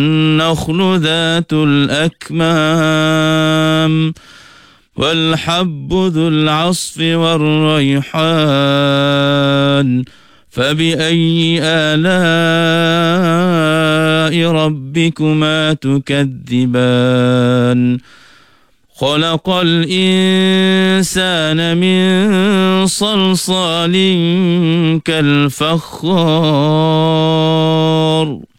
والنخل ذات الأكمام والحب ذو العصف والريحان فبأي آلاء ربكما تكذبان خلق الإنسان من صلصال كالفخار